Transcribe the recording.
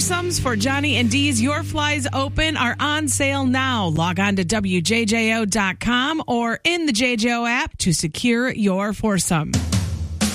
Foursomes for Johnny and Dee's Your Flies Open are on sale now. Log on to WJJO.com or in the JJO app to secure your foursome.